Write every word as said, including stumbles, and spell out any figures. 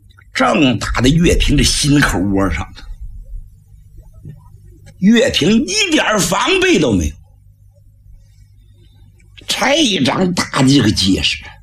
正打在岳平的心口窝上的。岳平一点防备都没有，这一掌打的这个结实。